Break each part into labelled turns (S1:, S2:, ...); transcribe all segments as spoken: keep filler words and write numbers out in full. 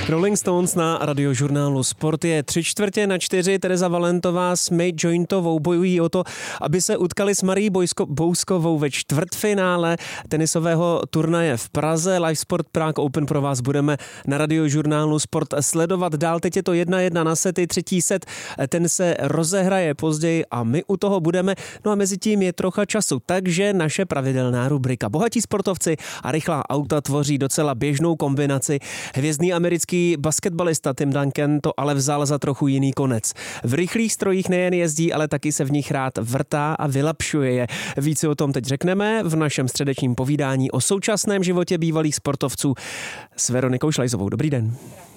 S1: Rolling Stones na radiožurnálu Sport je tři čtvrtě na čtyři. Tereza Valentová s May Jointovou bojují o to, aby se utkali s Marí Bojsko, Bouskovou ve čtvrtfinále tenisového turnaje v Praze. Live Sport Prague Open pro vás budeme na radiožurnálu Sport sledovat dál. Teď je to jedna jedna na sety, třetí set, ten se rozehraje později a my u toho budeme. No a mezi tím je trocha času, takže naše pravidelná rubrika Bohatí sportovci a rychlá auta tvoří docela běžnou kombinaci. Hvězdný americký basketbalista Tim Duncan to ale vzal za trochu jiný konec. V rychlých strojích nejen jezdí, ale taky se v nich rád vrtá a vylepšuje je. Více o tom teď řekneme v našem středečním povídání o současném životě bývalých sportovců s Veronikou Šlajzovou. Dobrý den.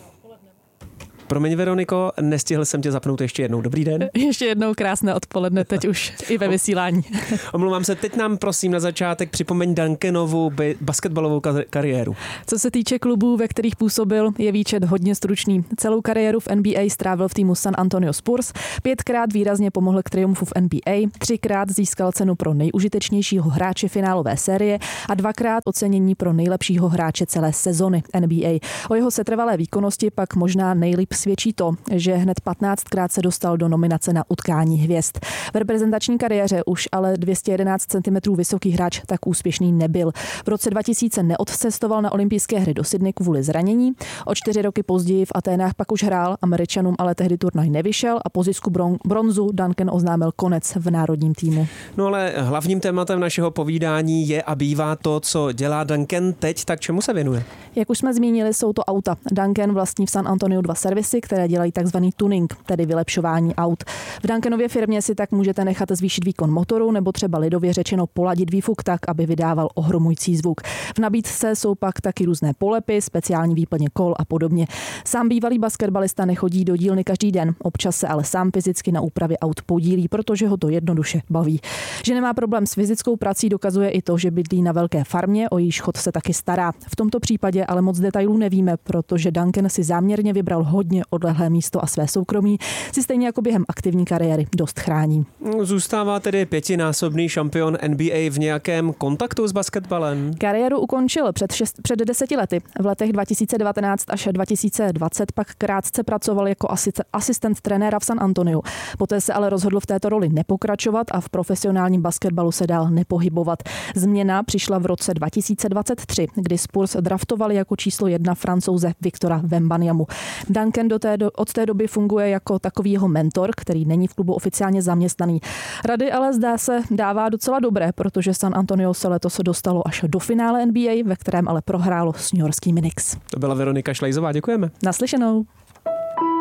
S1: Promiň, Veroniko, nestihl jsem tě zapnout ještě jednou. Dobrý den.
S2: Ještě jednou krásné odpoledne, teď už i ve vysílání.
S1: Omlouvám se, teď nám prosím na začátek připomeň Duncanovu basketbalovou kariéru.
S2: Co se týče klubů, ve kterých působil, je výčet hodně stručný. Celou kariéru v N B A strávil v týmu San Antonio Spurs, pětkrát výrazně pomohl k triumfu v N B A, třikrát získal cenu pro nejužitečnějšího hráče finálové série a dvakrát ocenění pro nejlepšího hráče celé sezony N B A. O jeho setrvalé výkonnosti pak možná nejlíp svědčí to, že hned patnáctkrát se dostal do nominace na utkání hvězd. V reprezentační kariéře už ale dvě stě jedenáct centimetrů vysoký hráč tak úspěšný nebyl. V roce dva tisíce neodcestoval na olympijské hry do Sydney kvůli zranění. O čtyři roky později v Aténách pak už hrál, Američanům ale tehdy turnaj nevyšel a po zisku bron- bronzu Duncan oznámil konec v národním týmu.
S1: No ale hlavním tématem našeho povídání je a bývá to, co dělá Duncan teď, tak čemu se věnuje?
S2: Jak už jsme zmínili, jsou to auta. Duncan vlastní v San Antonio dva servisy, které dělají takzvaný tuning, tedy vylepšování aut. V Duncanově firmě si tak můžete nechat zvýšit výkon motoru nebo třeba lidově řečeno poladit výfuk tak, aby vydával ohromující zvuk. V nabídce jsou pak taky různé polepy, speciální výplně kol a podobně. Sám bývalý basketbalista nechodí do dílny každý den, občas se ale sám fyzicky na úpravě aut podílí, protože ho to jednoduše baví. Že nemá problém s fyzickou prací, dokazuje i to, že bydlí na velké farmě, o jejíž chod se taky stará. V tomto případě ale moc detailů nevíme, protože Duncan si záměrně vybral hodně odlehlé místo a své soukromí si stejně jako během aktivní kariéry dost chrání.
S1: Zůstává tedy pětinásobný šampion N B A v nějakém kontaktu s basketbalem?
S2: Kariéru ukončil před, šest, před deseti lety. V letech dva tisíce devatenáct až dva tisíce dvacet pak krátce pracoval jako asistent trenéra v San Antoniu. Poté se ale rozhodl v této roli nepokračovat a v profesionálním basketbalu se dál nepohybovat. Změna přišla v roce dva tisíce dvacet tři, kdy Spurs draftovali jako číslo jedna Francouze Viktora Wembanyamu. Duncan do té do, od té doby funguje jako takový jeho mentor, který není v klubu oficiálně zaměstnaný. Rady ale zdá se dává docela dobré, protože San Antonio se letos dostalo až do finále N B A, ve kterém ale prohrálo s newyorskými Knicks.
S1: To byla Veronika Šlejzová, děkujeme.
S2: Naslyšenou.